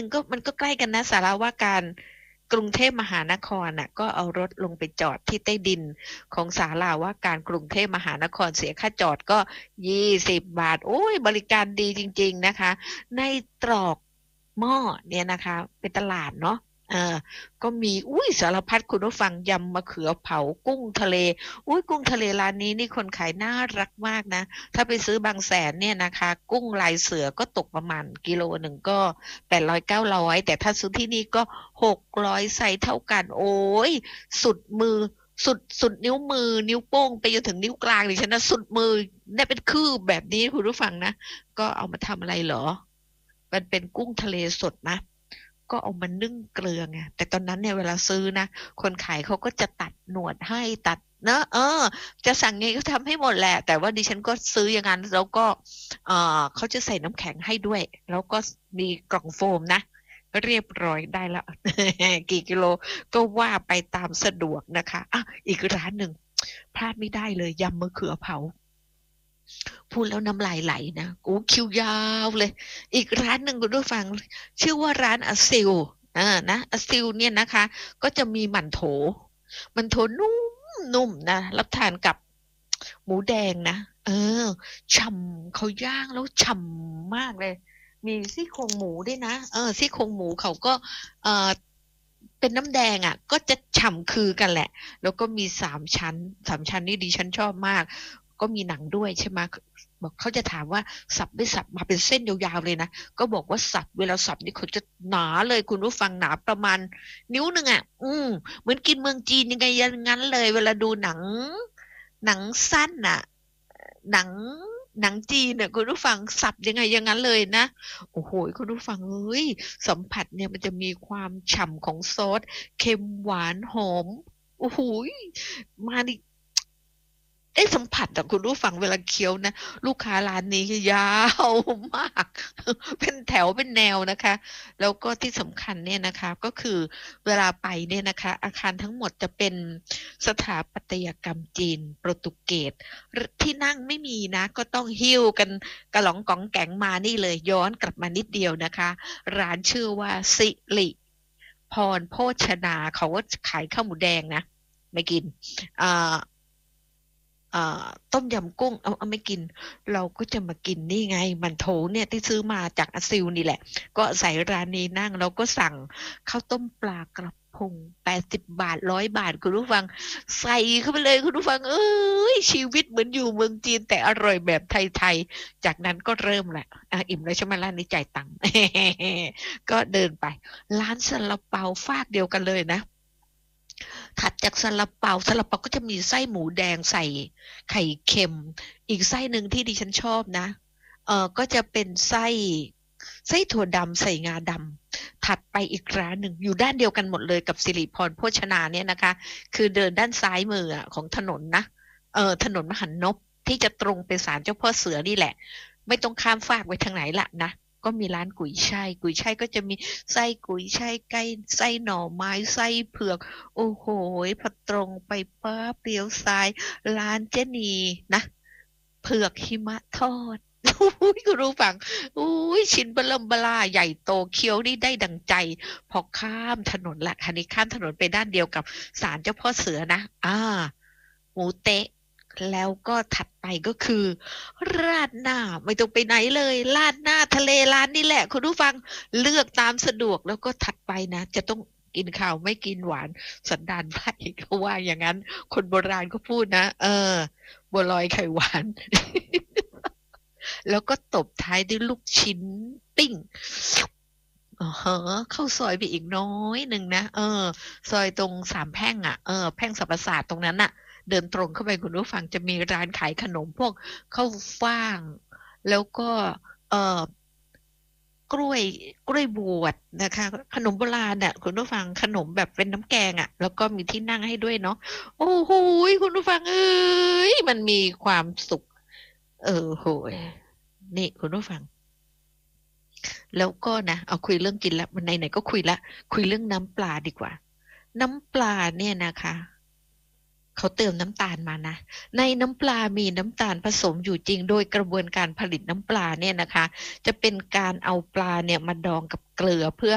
มันก็ใกล้กันนะสาราว่าการกรุงเทพมหานครน่ะก็เอารถลงไปจอดที่ใต้ดินของศาลาว่าการกรุงเทพมหานครเสียค่าจอดก็20 บาทโอ้ยบริการดีจริงๆนะคะในตรอกหม้อเนี่ยนะคะเป็นตลาดเนาะเออก็มีสารพัดคุณผู้ฟังยำมะเขือเผากุ้งทะเลกุ้งทะเลร้านนี้นี่คนขายน่ารักมากนะถ้าไปซื้อบางแสนเนี่ยนะคะกุ้งลายเสือก็ตกประมาณกิโลหนึ่งก็800-900แต่ถ้าซื้อที่นี่ก็600ใส่เท่ากันโอ้ยสุดมือสุดนิ้วมือนิ้วโป้งไปจนถึงนิ้วกลางดิฉันนะสุดมือได้เป็นคืบแบบนี้คุณผู้ฟังนะก็เอามาทำอะไรเหรอมันเป็นกุ้งทะเลสดนะก็เอามานึ่งเกลือไงแต่ตอนนั้นเนี่ยเวลาซื้อนะคนขายเขาก็จะตัดหนวดให้ตัดเนอะจะสั่งไงก็ทำให้หมดแหละแต่ว่าดิฉันก็ซื้ออย่างนั้นแล้วก็เขาจะใส่น้ำแข็งให้ด้วยแล้วก็มีกล่องโฟมนะเรียบร้อยได้แล้ว กี่กิโลก็ว่าไปตามสะดวกนะคะอีกร้านหนึ่งพลาดไม่ได้เลยยำมะเขือเผาพูดแล้วน้ำลายไหลนะคิวยาวเลยอีกร้านหนึ่งคุณผู้ฟังชื่อว่าร้านอาซิลนะอาซิลเนี่ยนะคะก็จะมีหมั่นโถนุ่มนะรับทานกับหมูแดงนะฉ่ำเขาย่างแล้วฉ่ำมากเลยมีซี่โครงหมูด้วยนะซี่โครงหมูเขาก็เออเป็นน้ำแดงอ่ะก็จะฉ่ำคือกันแหละแล้วก็มีสามชั้นนี่ดิฉันชอบมากก็มีหนังด้วยใช่ไหมบอกเขาจะถามว่าสับไม่สับมาเป็นเส้นยาวๆเลยนะก็บอกว่าสับเวลาสับนี่เขาจะหนาเลยคุณผู้ฟังหนาประมาณนิ้วหนึ่งอ่ะเหมือนกินเมืองจีนยังไงอย่างนั้นเลยเวลาดูหนังสั้นน่ะหนังหนังจีนเนี่ยคุณผู้ฟังสับยังไงอย่างนั้นเลยนะโอ้โหคุณผู้ฟังเอ้ยสัมผัสเนี่ยมันจะมีความฉ่ำของซอสเค็มหวานหอมโอ้โหมาดิได้สัมผัสแต่คุณผู้ฟังเวลาเคี้ยวนะลูกค้าร้านนี้ยาวมากเป็นแถวเป็นแนวนะคะแล้วก็ที่สำคัญเนี่ยนะคะก็คือเวลาไปเนี่ยนะคะอาคารทั้งหมดจะเป็นสถาปัตยกรรมจีนโปรตุเกสที่นั่งไม่มีนะก็ต้องหิ้วกันกระหล่องกองแก๋งมานี่เลยย้อนกลับมานิดเดียวนะคะร้านชื่อว่าสิริพรโภชนาเขาก็ขายข้าวหมูแดงนะไม่กินอ่า ต้มยำกุ้งเอาไม่กินเราก็จะมากินนี่ไงมันโถเนี่ยที่ซื้อมาจากอาซิลนี่แหละก็ใส่ร้านนี้นั่งเราก็สั่งข้าวต้มปลากระพง80 บาท100 บาทคุณผู้ฟังใส่เข้าไปเลยคุณผู้ฟังเอ้ยชีวิตเหมือนอยู่เมืองจีนแต่อร่อยแบบไทยๆจากนั้นก็เริ่มแหละอิ่มแล้วใช่ไหมร้านนี้จ่ายตังค์ ก็เดินไปร้านซาลาเปาฟากเดียวกันเลยนะ ถัดจากซาลาเปาก็จะมีไส้หมูแดงใส่ไข่เค็มอีกไส้หนึ่งที่ดิฉันชอบนะก็จะเป็นไส้ถั่วดำใส่งาดำถัดไปอีกร้านหนึ่งอยู่ด้านเดียวกันหมดเลยกับสิริพรโภชนาเนี่ยนะคะคือเดินด้านซ้ายมือของถนนนะถนนมหันนบที่จะตรงไปศาลเจ้าพ่อเสือนี่แหละไม่ต้องข้ามฟากไปทางไหนละนะก็มีร้านกุยช่ายก็จะมีไส้กุยช่ายไก่ไส้หน่อไม้ไส้เผือกโอ้โหพอตรงไปปั๊บเลี้ยวซ้ายร้านเจนีนะเผือกหิมะทอดอุ้ยคุณรู้ฟังอุ้ยชิ้นเบลมเบลาใหญ่โตเคี้ยวนี่ได้ดังใจพอข้ามถนนละคันนี้ข้ามถนนไปด้านเดียวกับศาลเจ้าพ่อเสือนะหมูเต๊ะแล้วก็ถัดไปก็คือราดหน้าไม่ต้องไปไหนเลยราดหน้าทะเลร้านนี่แหละคุณผู้ฟังเลือกตามสะดวกแล้วก็ถัดไปนะจะต้องกินข้าวไม่กินหวานสันดานไพร่เขาว่าอย่างนั้นคนโบราณก็พูดนะบัวลอยไข่หวาน แล้วก็ตบท้ายด้วยลูกชิ้นปิ้งเข้าซอยไปอีกน้อยหนึ่งนะซอยตรงสามแพร่งแพร่งสรรพศาสตร์ตรงนั้นน่ะเดินตรงเข้าไปคุณผู้ฟังจะมีร้านขายขนมพวกข้าวฟ่างแล้วก็เอ่อกล้วยบวชนะคะขนมโบราณน่ะคุณผู้ฟังขนมแบบเป็นน้ำแกงแล้วก็มีที่นั่งให้ด้วยเนาะโอ้โหคุณผู้ฟังเอ้ยมันมีความสุขโหยนี่คุณผู้ฟัง แล้วก็นะเอาคุยเรื่องกินแล้วมันไหนๆก็คุยละคุยเรื่องน้ำปลาดีกว่าน้ำปลาเนี่ยนะคะเขาเติมน้ำตาลมานะในน้ำปลามีน้ำตาลผสมอยู่จริงโดยกระบวนการผลิตน้ำปลาเนี่ยนะคะจะเป็นการเอาปลาเนี่ยมาดองกับเกลือเพื่อ